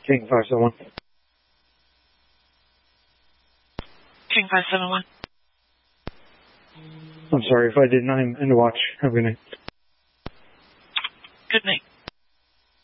King 571. King 571. I'm sorry if I didn't. I'm in to watch. Have a good night. Good night.